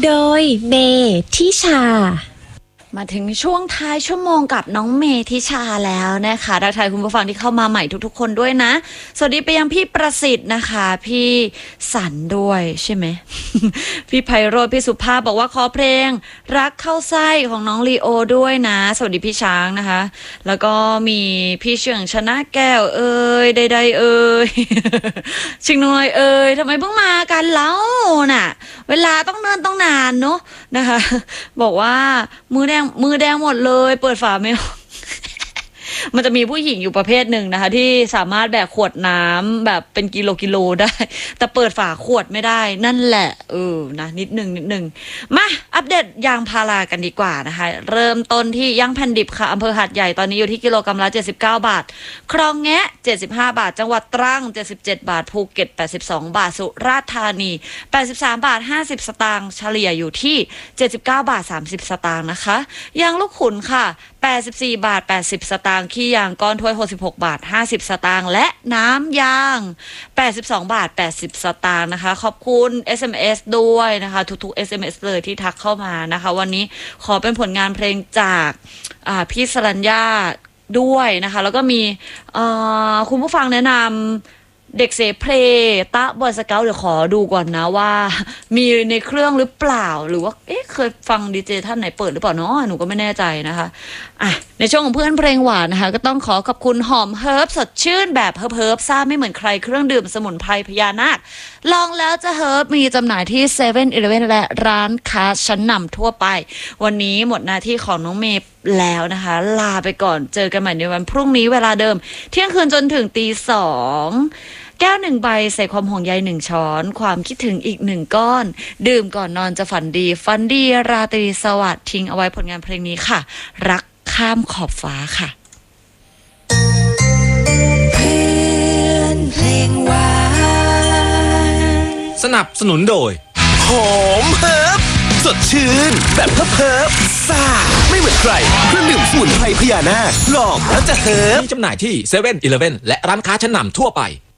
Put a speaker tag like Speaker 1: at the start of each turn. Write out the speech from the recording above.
Speaker 1: โดยเมทิชา
Speaker 2: มาถึงช่วงท้ายชั่วโมงกับน้องเมธิชาแล้วนะคะทักทายคุณผู้ฟังที่เข้ามาใหม่ทุกๆคนด้วยนะสวัสดีไปยังพี่ประสิทธิ์นะคะพี่สันด้วยใช่ไหม พี่ไพโรจน์พี่สุภาพบอกว่าขอเพลงรักเข้าไส้ของน้องลีโอด้วยนะสวัสดีพี่ช้างนะคะแล้วก็มีพี่เฉียงชนะแก้วใดๆชิงน้อยทำไมเพิ่งมากันแล้วน่ะเวลาต้องเนิ่นต้องนานเนาะนะคะบอกว่ามือแดงหมดเลยเปิดฝาไม่ออก มันจะมีผู้หญิงอยู่ประเภทหนึ่งนะคะที่สามารถแบกขวดน้ำแบบเป็นกิโลได้แต่เปิดฝาขวดไม่ได้นั่นแหละนะนิดหนึ่งมาอัปเดตยางพารากันดีกว่านะคะเริ่มต้นที่ยางแผ่นดิบค่ะอำเภอหาดใหญ่ตอนนี้อยู่ที่กิโลกรัมละ79 บาทคลองแงะ75 บาทจังหวัดตรัง77 บาทภูเก็ต82 บาทสุราษฎร์ธานี83 บาท50 สตางค์เฉลี่ยอยู่ที่79 บาท30 สตางค์นะคะยางลูกขุนค่ะ84 บาท80 สตางค์ขี้ยางก้อนถ้วย66 บาท50 สตางค์และน้ำยาง82 บาท80 สตางค์นะคะขอบคุณ SMS ด้วยนะคะทุกๆ SMS เลยที่ทักเข้ามานะคะวันนี้ขอเป็นผลงานเพลงจากพี่สรัญญาด้วยนะคะแล้วก็มีคุณผู้ฟังแนะนำเด็กเสเพลตะบอยสเกาต์เดี๋ยวขอดูก่อนนะว่ามีในเครื่องหรือเปล่าหรือว่าเคยฟังดีเจท่านไหนเปิดหรือเปล่าเนาะหนูก็ไม่แน่ใจนะคะในช่วงของเพื่อนเพลงหวานนะคะก็ต้องขอบคุณหอมเฮิร์บสดชื่นแบบเฮิร์บซ่าไม่เหมือนใครเครื่องดื่มสมุนไพรพญานาคลองแล้วจะเฮิร์บมีจำหน่ายที่7-Eleven และร้านค้าชั้นนำทั่วไปวันนี้หมดหน้าที่ของน้องเมย์แล้วนะคะลาไปก่อนเจอกันใหม่ในวันพรุ่งนี้เวลาเดิมเที่ยงคืนจนถึงตี 2แก้ว1 ใบใส่ความห่วงใย1 ช้อนความคิดถึงอีก1 ก้อนดื่มก่อนนอนจะฝันดีราตรีสวัสดิ์ทิ้งเอาไว้ผลงานเพลงนี้ค่ะรักข้ามขอบฟ้าค่ะ
Speaker 3: เพื่อนเพลงหวาน
Speaker 4: สนับสนุนโดย
Speaker 5: หอมเฮิร์บสดชื่นแบบเฮิร์บซ่าไม่เหมือนใครเครื่องดื่มสมุนไพรพญานาคลองแล้วจะเฮิร์บ
Speaker 4: มีจำหน่ายที่7-Eleven และร้านค้าชั้นนำทั่วไป